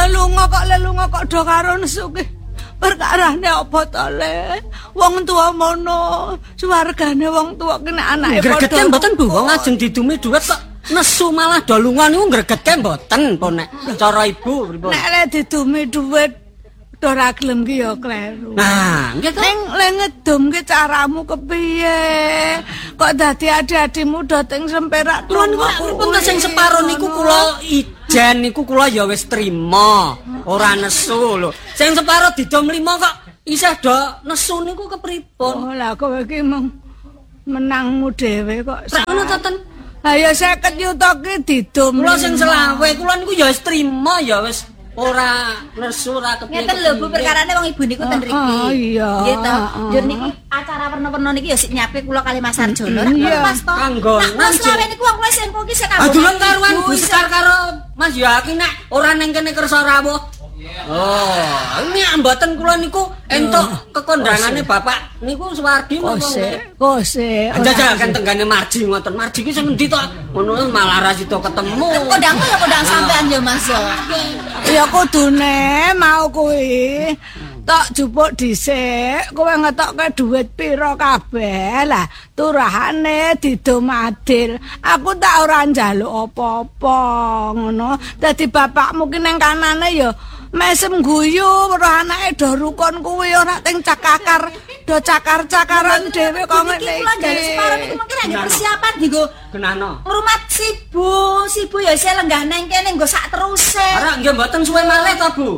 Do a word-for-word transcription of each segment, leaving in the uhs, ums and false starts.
Lelunga kok lelunga kok do karo nesu ki. Perkarane apa to Le? Wong tuwa mono, suwargane wong tuwa ki nek anake padha. Gregetke mboten Bu, wong ajeng didumi dhuwit kok nesu malah do lunga niku gregetke mboten po nek cara Ibu pripun. Nek le didumi dhuwit do ra gelem ki ya kleru. Nah, nggih to. Ning le ngedum ki caramu kepiye? Kok dadi adi-adimu do teng semperak Kula niku pripun sing separo niku kula ijen niku kula ya wis trima. Ora nesu lho. Sing separo didom lima kok isih do nesu niku kepripun? Oh, lah kowe ki mung menangmu dhewe kok. Sak ngono to ten. Lah ya seket yuta ki didom. Kula sing selawe, kula niku ya wis trima ya wis ora nesu ora kepiye. Ngeten lho Bu, perkarane wong Ibu niku ten mriki. Oh iya. Nggih to. Yo niki acara werna-werna niki ya sik nyape kula kali Mas Arjono. Iya. Pas to. Kanggonan. Mas Lawe niku wong wis engko ki sik kanggo. Adulan karuan Bu Sekar karo Mas Yoaki nek ora ning kene kersa rawuh. Oh, ini mboten kula niku entuk kekondangane Bapak niku Suwardi napa? Kose, kose. Jajal kan tenggane Marji ngoten. Marji ki sing endi to? Ngono malah ra sida ketemu. Kondangku ya kondang sampean ya Mas. Ya kudune mau kuwi tok jupuk dhisik, kowe ngetokke dhuwit pira kabeh. Lah, turahane didom adil. Aku tak ora njaluk apa-apa ngono. Dadi bapakmu ki ning kanane ya mesem guyu karo anake do rukun kuwi ora teng cakakar, do cakar-cakaran dhewe kok ngene iki. Iki separo niku mungkin lagi persiapan dienggo Genahno. ngrumat sibu, sibu ya isih lenggah neng kene nggo sak teruse. Ora nggih mboten suwe malih to, Bu.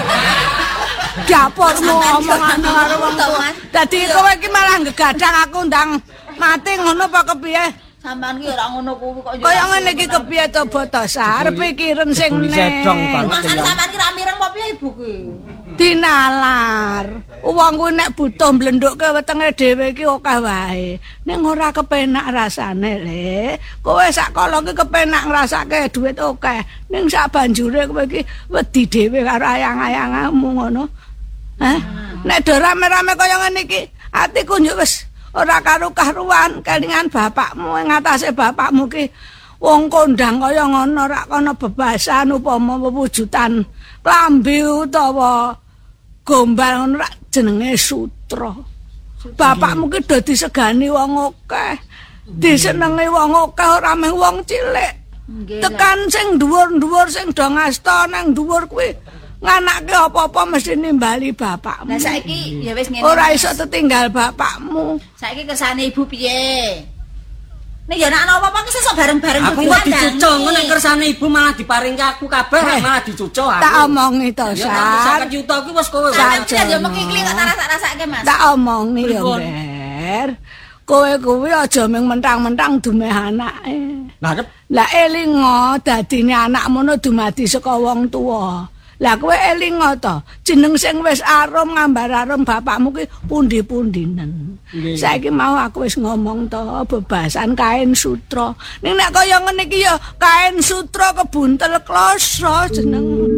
Dapurmu omongan karo wong tuwa. Dadi kowe iki malah gegadang aku ndang mati ngono apa kepiye? Sampean ki ora ngono kuwi kok yo. Kaya ngene iki kepiye to botos arep pikiran sing Sedong banget. Mas sampean ki ra mireng apa piye Ibu ki? dinalar. Wong kuwi nek butuh mblendhukke wetenge dhewe iki akeh wae. Ning ora kepenak rasane, Le. Kowe sakala ki kepenak ngrasake dhuwit akeh. Ning sak banjure kowe iki wedi dhewe karo ayang-ayangmu ngono. Hah? Nek do rame-rame kaya ngene iki, atiku yo wis ora karu-karuan kelingan bapakmu ing atase bapakmu ki wong kondang kaya ngono rak kono bebasan upama wewujudan klambi utawa gombal ngono rak jenenge sutra. Bapakmu ki do disegani wong akeh, disenengi wong akeh ora meh wong cilik. Tekan sing dhuwur-dhuwur sing do ngasta nang dhuwur kuwi nganake apa-apa mesti nimbali bapakmu. Lah saiki ya wis ngene. Ora iso tertinggal bapakmu. Saiki kersane Ibu piye? Nek ya nek ana apa-apa ki sesuk bareng-bareng Aku kok dicucuk nek kersane Ibu malah diparingke aku kabeh malah dicucuk aku. Tak omongi to, Sar. seket juta ki wis kowe. Sampeyan ya mekikli kok tak rasa-rasake Mas. Tak omongi ya, Ber. Kowe kuwi aja mung mentang-mentang dumeh anake. Lah Lah elinga dadine anakmu no dumadi saka wong tuwa. Lah kowe elinga to, jeneng sing wis arum ngambar arum bapakmu ki pundi-pundinen. Saiki mau aku wis ngomong to bebasan kain sutra. Ning nek kaya ngene iki ya kain sutra kebuntel kloso jeneng.